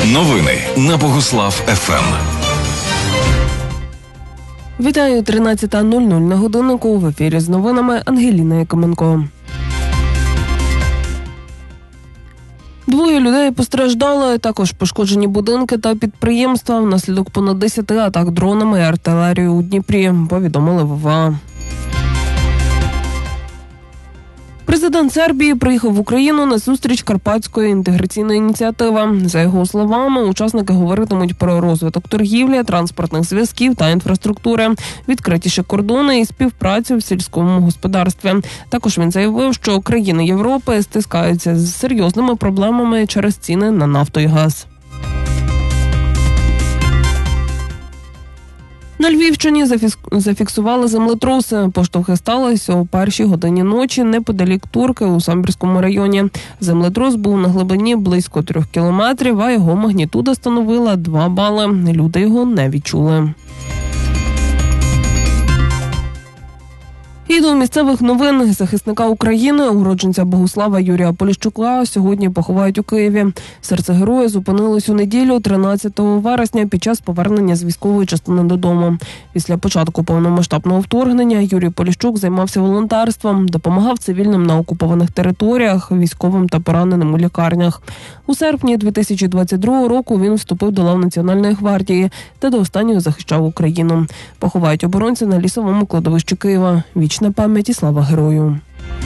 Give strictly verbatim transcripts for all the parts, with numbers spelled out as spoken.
Новини на Богуслав еф ем. Вітаю, тринадцята нуль нуль на годиннику. В ефірі з новинами Ангеліна Якименко. Двоє людей постраждали, також пошкоджені будинки та підприємства внаслідок понад десяти атак дронами і артилерією у Дніпрі, повідомили в ВВА. Президент Сербії приїхав в Україну на зустріч Карпатської інтеграційної ініціативи. За його словами, учасники говоритимуть про розвиток торгівлі, транспортних зв'язків та інфраструктури, відкритіші кордони і співпрацю в сільському господарстві. Також він заявив, що країни Європи стискаються з серйозними проблемами через ціни на нафту і газ. На Львівщині зафіксували землетруси. Поштовхи сталися о першій годині ночі неподалік Турки у Самбірському районі. Землетрус був на глибині близько трьох кілометрів, а його магнітуда становила два бали. Люди його не відчули. І до місцевих новин. Захисника України, уродженця Богуслава Юрія Поліщука, сьогодні поховають у Києві. Серце героя зупинилось у неділю, тринадцятого вересня, під час повернення з військової частини додому. Після початку повномасштабного вторгнення Юрій Поліщук займався волонтерством, допомагав цивільним на окупованих територіях, військовим та пораненим у лікарнях. У серпні дві тисячі двадцять другого року він вступив до лав Національної гвардії та до останнього захищав Україну. Поховають оборонця на лісовому кладовищі Києва. Вічна пам'ять і слава герою.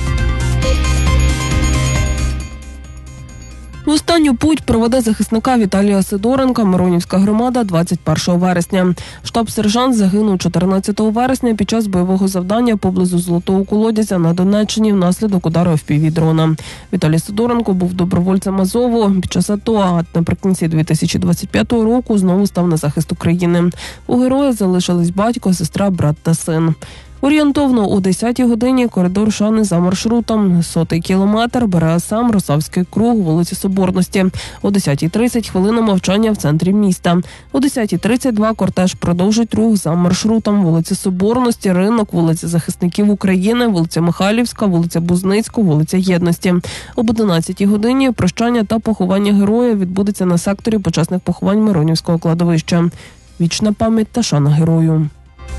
В останню путь проведе захисника Віталія Сидоренка Миронівська громада двадцять першого вересня. Штаб-сержант загинув чотирнадцятого вересня під час бойового завдання поблизу Золотого колодязя на Донеччині внаслідок удару еф пі ві-дрона. Віталій Сидоренко був добровольцем Азову під час АТО, а наприкінці дві тисячі двадцять п'ятого року знову став на захист України. У героя залишились батько, сестра, брат та син. Орієнтовно о десятій годині коридор шани за маршрутом. Сотий кілометр бере Асам, Росавський круг, вулиці Соборності. О десятій тридцять хвилина мовчання в центрі міста. О десятій тридцять два кортеж продовжить рух за маршрутом вулиці Соборності, Ринок, вулиця Захисників України, вулиця Михайлівська, вулиця Бузницьку, вулиця Єдності. Об одинадцятій годині прощання та поховання героя відбудеться на секторі почесних поховань Миронівського кладовища. Вічна пам'ять та шана герою.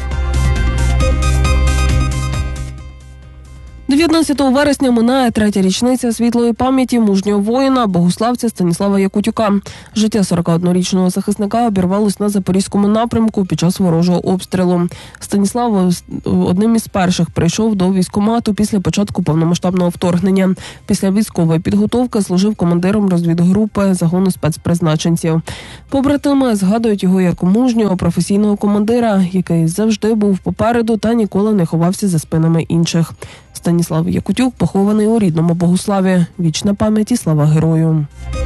дев'ятнадцятого вересня минає третя річниця світлої пам'яті мужнього воїна, богуславця Станіслава Якутюка. Життя сорокаоднорічного захисника обірвалось на Запорізькому напрямку під час ворожого обстрілу. Станіслав одним із перших прийшов до військкомату після початку повномасштабного вторгнення. Після військової підготовки служив командиром розвідгрупи загону спецпризначенців. Побратими згадують його як мужнього професійного командира, який завжди був попереду та ніколи не ховався за спинами інших. Станіслав Якутюк похований у рідному Богуславі. Вічна пам'ять і слава герою.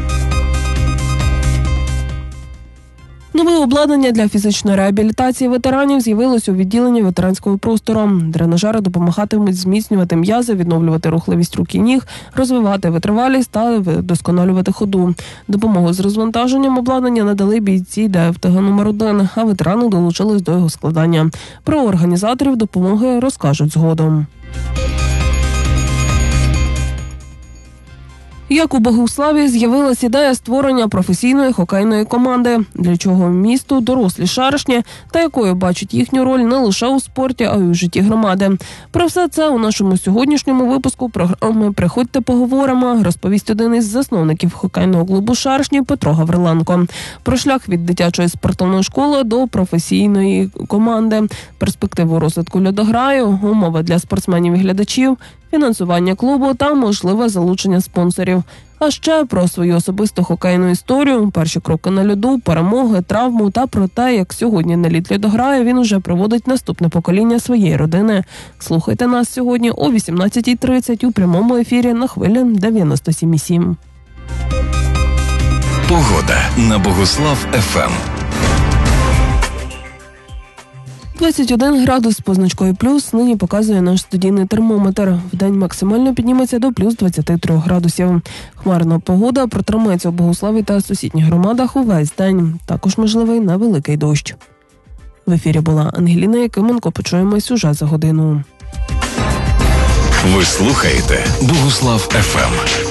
Нове обладнання для фізичної реабілітації ветеранів з'явилось у відділенні ветеранського простору. Тренажери допомагатимуть зміцнювати м'язи, відновлювати рухливість рук і ніг, розвивати витривалість та вдосконалювати ходу. Допомогу з розвантаженням обладнання надали бійці де еф те ге номер один, а ветерани долучились до його складання. Про організаторів допомоги розкажуть згодом. Як у Богуславі з'явилась ідея створення професійної хокейної команди, для чого місту дорослі шаришні та якою бачать їхню роль не лише у спорті, а й у житті громади. Про все це у нашому сьогоднішньому випуску програми «Приходьте, поговоримо» розповість один із засновників хокейного клубу «Шаришні» Петро Гавриленко. Про шлях від дитячої спортивної школи до професійної команди, перспективу розвитку льодограю, умови для спортсменів і глядачів, фінансування клубу та можливе залучення спонсорів. А ще про свою особисту хокейну історію, перші кроки на льоду, перемоги, травму та про те, як сьогодні на лід льодограю він уже проводить наступне покоління своєї родини. Слухайте нас сьогодні о вісімнадцятій тридцять у прямому ефірі на хвилі дев'яносто сім і сім. Погода на Богуслав еф ем. двадцять один градус з позначкою плюс нині показує наш студійний термометр. Вдень максимально підніметься до плюс двадцяти трьох градусів. Хмарна погода протримається у Богуславі та сусідніх громадах увесь день. Також можливий невеликий дощ. В ефірі була Ангеліна Якименко. Почуємось уже за годину. Ви слухаєте Богуслав еф ем.